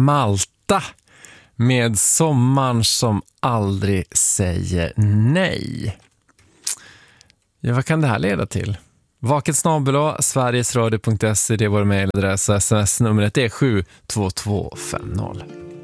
Malta med sommaren som aldrig säger nej. Ja, vad kan det här leda till? Vaket@, sverigesradio.se, det är vår mejladress och sms-numret är 72250.